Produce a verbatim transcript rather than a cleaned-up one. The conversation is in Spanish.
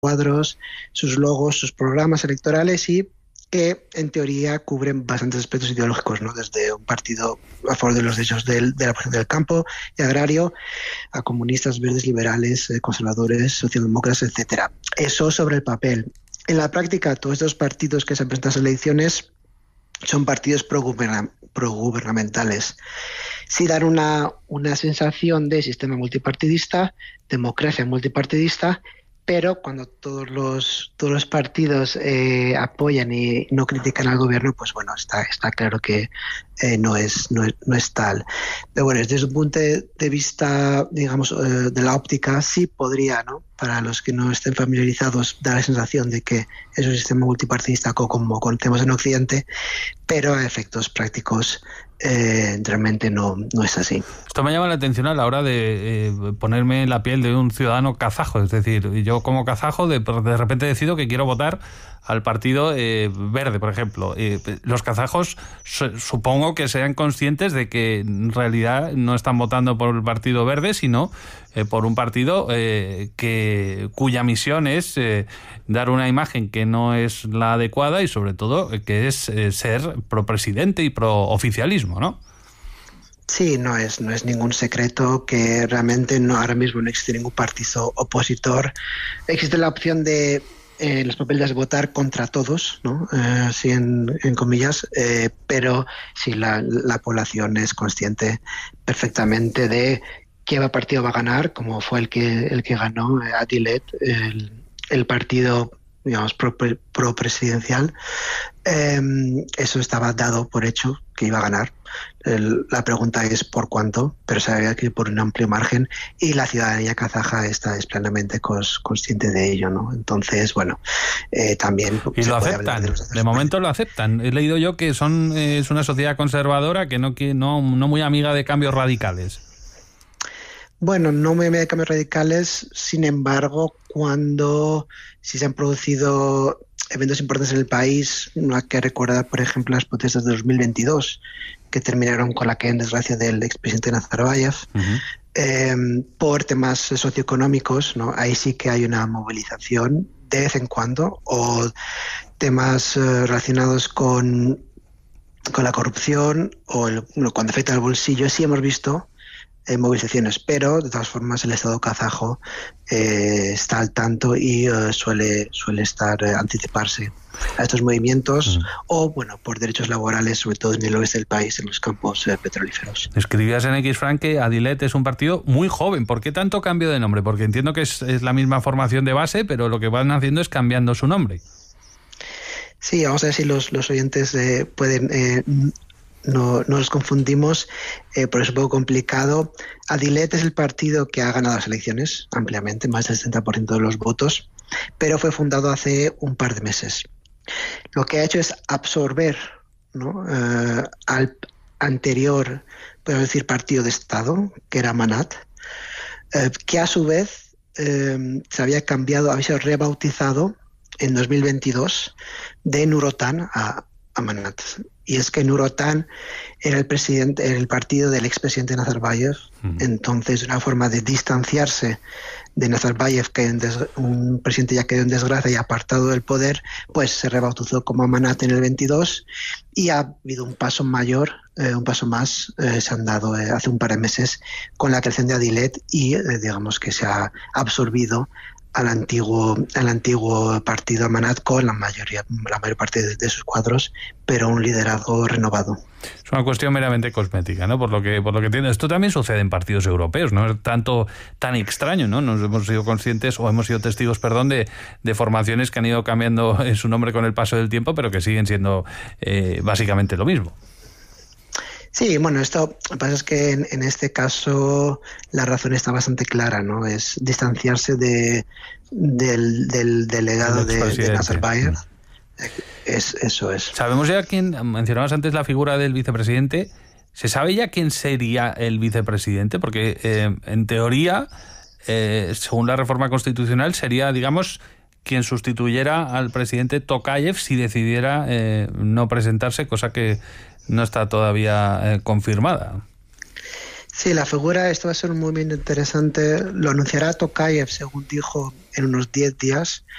cuadros, sus logos, sus programas electorales y que en teoría cubren bastantes aspectos ideológicos, ¿no? Desde un partido a favor de los derechos del, de la protección del campo y agrario, a comunistas, verdes, liberales, eh, conservadores, socialdemócratas, etcétera. Eso sobre el papel. En la práctica, todos estos partidos que se han presentado a las elecciones son partidos progubernamentales. Sí dan una, una sensación de sistema multipartidista, democracia multipartidista, pero cuando todos los todos los partidos eh, apoyan y no critican al gobierno, pues bueno, está está claro que eh, no es no es no es tal. Pero bueno, desde un punto de vista, digamos, eh, de la óptica, sí podría, ¿no? Para los que no estén familiarizados, dar la sensación de que es un sistema multipartidista como conocemos en Occidente, pero a efectos prácticos Eh, realmente no, no es así. Esto me llama la atención a la hora de eh, ponerme en la piel de un ciudadano kazajo. Es decir, yo como kazajo de, de repente decido que quiero votar al partido eh, verde, por ejemplo. Eh, los kazajos su, supongo que sean conscientes de que en realidad no están votando por el partido verde, sino eh, por un partido eh, que cuya misión es eh, dar una imagen que no es la adecuada y sobre todo eh, que es eh, ser pro-presidente y pro-oficialismo, ¿no? Sí, no es, no es ningún secreto que realmente no ahora mismo no existe ningún partido opositor. Existe la opción de eh, los papeles de votar contra todos, ¿no? Eh, sí, en, en comillas, eh, pero sí, la, la población es consciente perfectamente de qué partido va a ganar, como fue el que el que ganó eh, Adilet, el, el partido, digamos, pro, pro presidencial. Eh, eso estaba dado por hecho que iba a ganar. El, la pregunta es por cuánto, pero sabía que por un amplio margen y la ciudadanía kazaja está es plenamente cons, consciente de ello, ¿no? Entonces, bueno, eh, también... Y lo aceptan, de, de momento lo aceptan. He leído yo que son eh, es una sociedad conservadora que no, que no, no muy amiga de cambios radicales. Bueno, no muy amiga de cambios radicales, sin embargo, cuando si se han producido eventos importantes en el país, no hay que recordar, por ejemplo, las protestas de dos mil veintidós, que terminaron con la caída en desgracia del expresidente Nazarbayev, uh-huh. eh, por temas socioeconómicos, ¿no? Ahí sí que hay una movilización de vez en cuando, o temas eh, relacionados con, con la corrupción, o el, bueno, cuando afecta al bolsillo, sí hemos visto Eh, movilizaciones, pero de todas formas el Estado kazajo eh, está al tanto y eh, suele suele estar eh, anticiparse a estos movimientos mm. o bueno por derechos laborales, sobre todo en el oeste del país, en los campos eh, petrolíferos. Escribías en X Frank que Adilet es un partido muy joven. ¿Por qué tanto cambio de nombre? Porque entiendo que es, es la misma formación de base, pero lo que van haciendo es cambiando su nombre. Sí, vamos a ver si los, los oyentes eh, pueden... Eh, No, no nos confundimos, eh, por eso es un poco complicado. Adilet es el partido que ha ganado las elecciones ampliamente, más del setenta por ciento de los votos, pero fue fundado hace un par de meses. Lo que ha hecho es absorber, ¿no? eh, al anterior, podemos decir, partido de Estado, que era Amanat, eh, que a su vez eh, se había cambiado, había sido rebautizado en dos mil veintidós de Nur Otan a Amanat. Y es que Nur Otan era el presidente, era el partido del expresidente Nazarbayev. Uh-huh. Entonces, una forma de distanciarse de Nazarbayev, que des- un presidente ya quedó en desgracia y apartado del poder, pues se rebautizó como Amanat en el veintidós y ha habido un paso mayor, eh, un paso más, eh, se han dado eh, hace un par de meses con la creación de Adilet y eh, digamos que se ha absorbido al antiguo al antiguo partido Amanat con la mayoría la mayor parte de, de sus cuadros, pero un liderazgo renovado. Es una cuestión meramente cosmética, ¿no? Por lo que por lo que entiendo, esto también sucede en partidos europeos, no es tanto tan extraño, ¿no? Nos hemos sido conscientes o hemos sido testigos, perdón, de, de formaciones que han ido cambiando su nombre con el paso del tiempo, pero que siguen siendo eh, básicamente lo mismo. Sí, bueno, esto lo que pasa es que en, en este caso la razón está bastante clara, ¿no? Es distanciarse de del, del delegado de, de Nazarbayev. Es, eso es. ¿Sabemos ya quién? Mencionabas antes la figura del vicepresidente. ¿Se sabe ya quién sería el vicepresidente? Porque eh, en teoría, eh, según la reforma constitucional, sería, digamos, quien sustituyera al presidente Tokayev si decidiera eh, no presentarse, cosa que no está todavía eh, confirmada. Sí, la figura, esto va a ser un movimiento interesante, lo anunciará Tokayev, según dijo, en unos diez días,